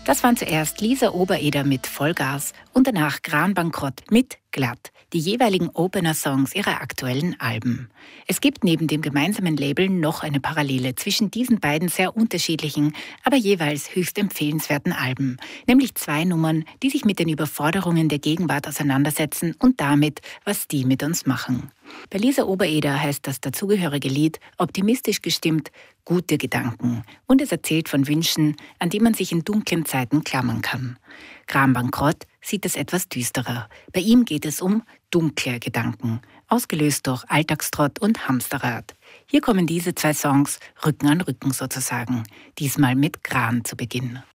Das waren zuerst Lisa Obereder mit Vollgas und danach Kranbankrott mit Glatt, die jeweiligen Opener-Songs ihrer aktuellen Alben. Es gibt neben dem gemeinsamen Label noch eine Parallele zwischen diesen beiden sehr unterschiedlichen, aber jeweils höchst empfehlenswerten Alben, nämlich 2 Nummern, die sich mit den Überforderungen der Gegenwart auseinandersetzen und damit, was die mit uns machen. Bei Lisa Obereder heißt das dazugehörige Lied optimistisch gestimmt »Gute Gedanken« und es erzählt von Wünschen, an die man sich in dunklen Zeiten klammern kann. Kranbankrott sieht es etwas düsterer. Bei ihm geht es um dunkle Gedanken, ausgelöst durch Alltagstrott und Hamsterrad. Hier kommen diese 2 Songs Rücken an Rücken sozusagen, diesmal mit Kran zu Beginn.